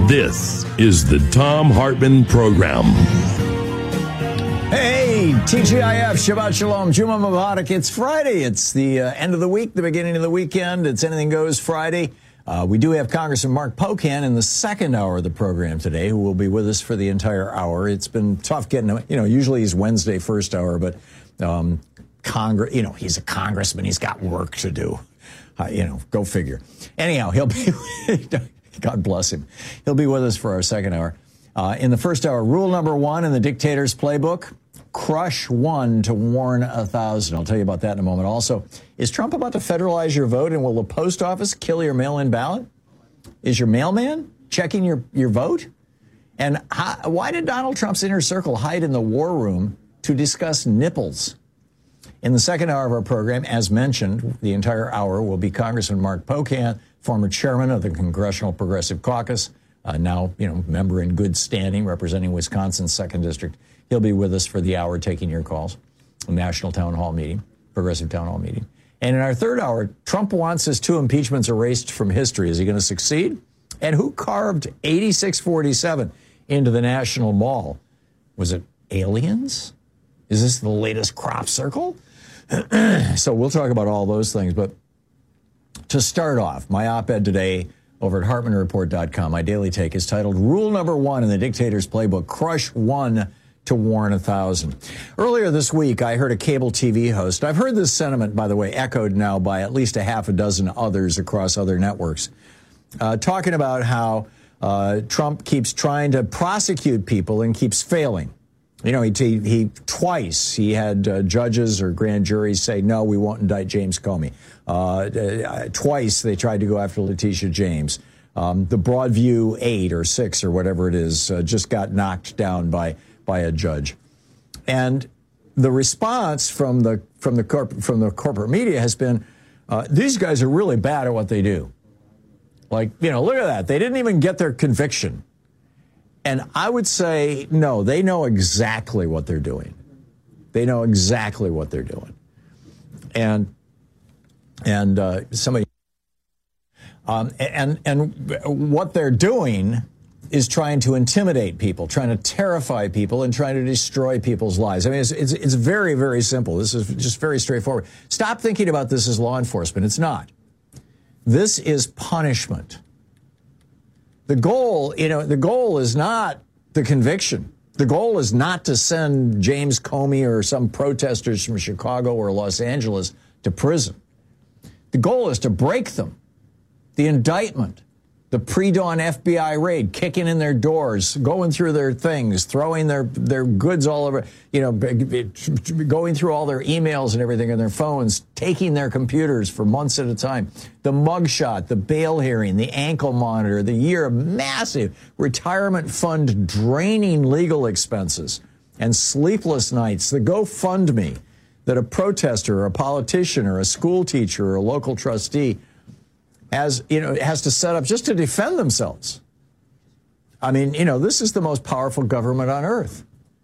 This is the Thom Hartmann Program. Hey, TGIF, Shabbat Shalom, Juma Mubarak. It's Friday. It's the end of the week, the beginning of the weekend. It's Anything Goes Friday. We do have Congressman Mark Pocan in the second hour of the program today, who will be with us for the entire hour. It's been tough getting him. Usually he's Wednesday first hour, but he's a congressman. He's got work to do. Go figure. Anyhow, he'll be, God bless him. He'll be with us for our second hour. In the first hour, rule number one in the dictator's playbook, crush one to warn 1,000. I'll tell you about that in a moment. Also, is Trump about to federalize your vote, and will the post office kill your mail-in ballot? Is your mailman checking your vote? And why did Donald Trump's inner circle hide in the war room to discuss nipples? In the second hour of our program, as mentioned, the entire hour will be Congressman Mark Pocan, former chairman of the Congressional Progressive Caucus, now, member in good standing, representing Wisconsin's 2nd District. He'll be with us for the hour taking your calls, a national town hall meeting, progressive town hall meeting. And in our third hour, Trump wants his 2 impeachments erased from history. Is he going to succeed? And who carved 8647 into the National Mall? Was it aliens? Is this the latest crop circle? So we'll talk about all those things. But to start off, my op-ed today over at HartmannReport.com, my daily take is titled, Rule Number One in the Dictator's Playbook, Crush One to Warn 1,000. Earlier this week, I heard a cable TV host. I've heard this sentiment, by the way, echoed now by at least a half a dozen others across other networks, talking about how Trump keeps trying to prosecute people and keeps failing. He twice had judges or grand juries say, no, we won't indict James Comey. Twice they tried to go after Letitia James. The Broadview 8 or 6 or whatever it is just got knocked down by a judge. And the response from the corporate media has been, these guys are really bad at what they do. Like, look at that. They didn't even get their conviction. And I would say, no, they know exactly what they're doing. They know exactly what they're doing. And somebody, and what they're doing is trying to intimidate people, trying to terrify people, and trying to destroy people's lives. I mean, it's very, very simple. This is just very straightforward. Stop thinking about this as law enforcement. It's not. This is punishment. The goal is not the conviction. The goal is not to send James Comey or some protesters from Chicago or Los Angeles to prison. The goal is to break them. The indictment, the pre-dawn FBI raid, kicking in their doors, going through their things, throwing their goods all over, going through all their emails and everything on their phones, taking their computers for months at a time. The mugshot, the bail hearing, the ankle monitor, the year of massive retirement fund draining legal expenses and sleepless nights, the GoFundMe that a protester or a politician or a school teacher or a local trustee has to set up just to defend themselves. I mean, this is the most powerful government on earth.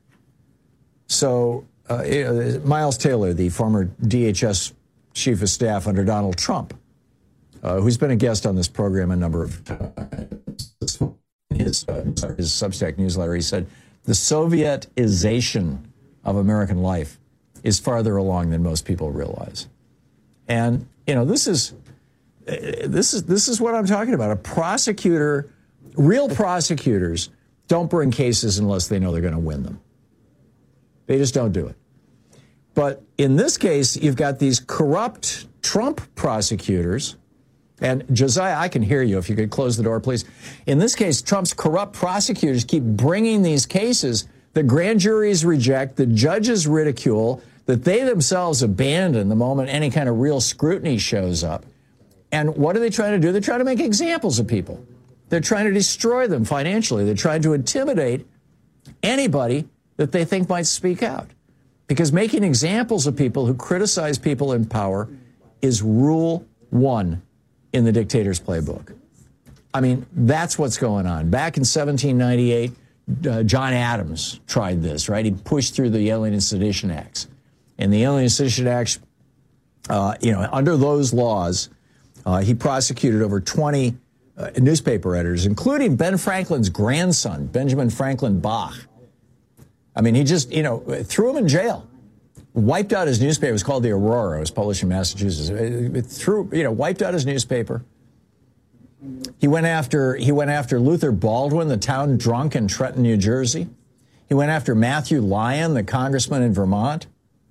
So Miles Taylor, the former DHS chief of staff under Donald Trump, who's been a guest on this program a number of times, his Substack newsletter, he said, the Sovietization of American life is farther along than most people realize. And, this is what I'm talking about. A prosecutor, real prosecutors don't bring cases unless they know they're going to win them. They just don't do it. But in this case, you've got these corrupt Trump prosecutors. And Josiah, I can hear you. If you could close the door, please. In this case, Trump's corrupt prosecutors keep bringing these cases that grand juries reject, the judges ridicule, that they themselves abandon the moment any kind of real scrutiny shows up. And what are they trying to do? They're trying to make examples of people. They're trying to destroy them financially. They're trying to intimidate anybody that they think might speak out. Because making examples of people who criticize people in power is rule one in the dictator's playbook. I mean, that's what's going on. Back in 1798, John Adams tried this, right? He pushed through the Alien and Sedition Acts. And the Alien and Sedition Acts, under those laws, he prosecuted over 20 newspaper editors, including Ben Franklin's grandson, Benjamin Franklin Bach. I mean, he just, threw him in jail. Wiped out his newspaper. It was called the Aurora. It was published in Massachusetts. Wiped out his newspaper. He went after Luther Baldwin, the town drunk in Trenton, New Jersey. He went after Matthew Lyon, the congressman in Vermont.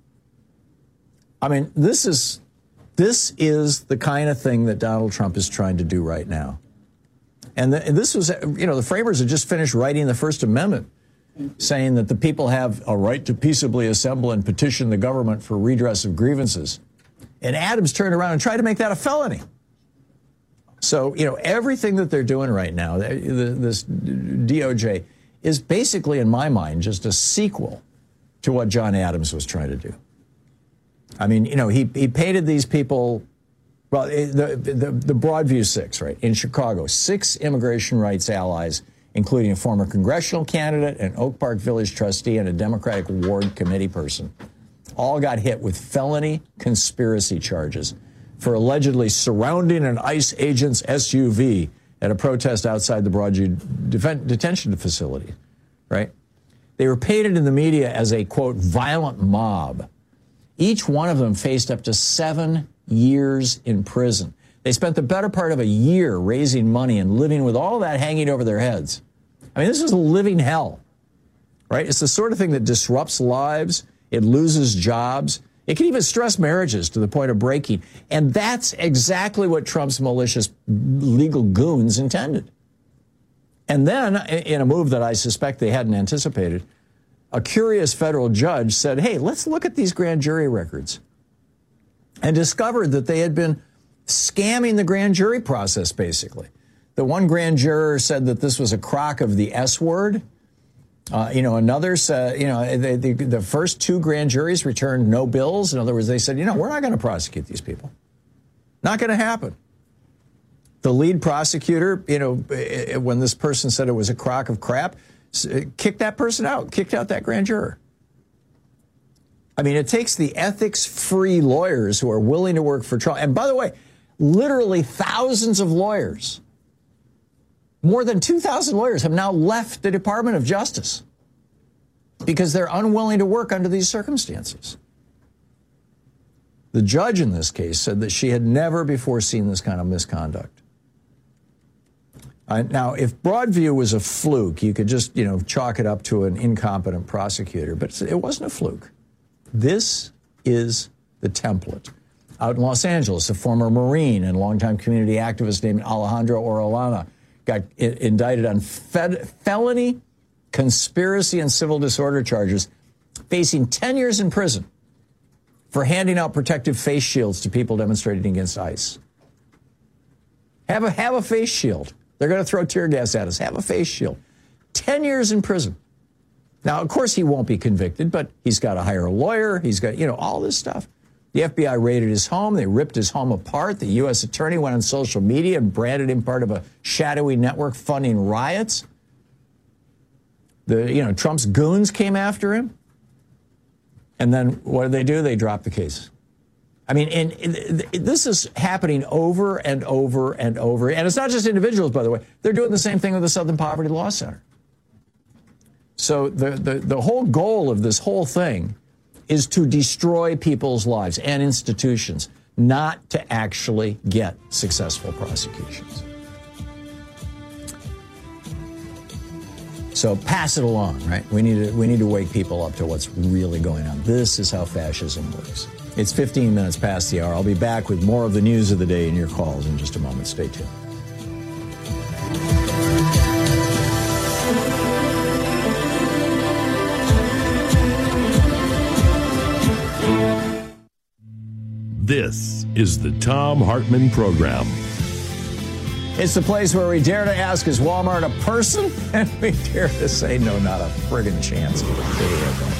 I mean, this is the kind of thing that Donald Trump is trying to do right now. And this was, the framers had just finished writing the First Amendment, saying that the people have a right to peaceably assemble and petition the government for redress of grievances. And Adams turned around and tried to make that a felony. So, everything that they're doing right now, this DOJ, is basically, in my mind, just a sequel to what John Adams was trying to do. I mean, he painted these people, well, the Broadview Six, right, in Chicago, 6 immigration rights allies, including a former congressional candidate, an Oak Park Village trustee, and a Democratic ward committee person, all got hit with felony conspiracy charges for allegedly surrounding an ICE agent's SUV at a protest outside the Broadview detention facility, right? They were painted in the media as a, quote, violent mob. Each one of them faced up to 7 years in prison. They spent the better part of a year raising money and living with all that hanging over their heads. I mean, this is a living hell, right? It's the sort of thing that disrupts lives. It loses jobs. It can even stress marriages to the point of breaking. And that's exactly what Trump's malicious legal goons intended. And then, in a move that I suspect they hadn't anticipated, a curious federal judge said, hey, let's look at these grand jury records, and discovered that they had been scamming the grand jury process, basically. The one grand juror said that this was a crock of the S word. Another said, the first 2 grand juries returned no bills. In other words, they said, we're not going to prosecute these people. Not going to happen. The lead prosecutor, when this person said it was a crock of crap, kicked that person out, kicked out that grand juror. I mean, it takes the ethics-free lawyers who are willing to work for Trump. And by the way, literally thousands of lawyers, more than 2,000 lawyers have now left the Department of Justice because they're unwilling to work under these circumstances. The judge in this case said that she had never before seen this kind of misconduct. Now, if Broadview was a fluke, you could just, chalk it up to an incompetent prosecutor, but it wasn't a fluke. This is the template. Out in Los Angeles, a former Marine and longtime community activist named Alejandro Orellana got indicted on felony conspiracy and civil disorder charges, facing 10 years in prison for handing out protective face shields to people demonstrating against ICE. Have a face shield. They're going to throw tear gas at us. Have a face shield. 10 years in prison. Now, of course, he won't be convicted, but he's got to hire a lawyer. He's got, all this stuff. The FBI raided his home. They ripped his home apart. The U.S. attorney went on social media and branded him part of a shadowy network funding riots. Trump's goons came after him. And then what did they do? They dropped the case. I mean, and this is happening over and over and over. And it's not just individuals, by the way. They're doing the same thing with the Southern Poverty Law Center. So the whole goal of this whole thing is to destroy people's lives and institutions, not to actually get successful prosecutions. So pass it along, right? We need to wake people up to what's really going on. This is how fascism works. It's 15 minutes past the hour. I'll be back with more of the news of the day and your calls in just a moment. Stay tuned. This is the Thom Hartmann Program. It's the place where we dare to ask, is Walmart a person? And we dare to say, no, not a friggin' chance. Here we go.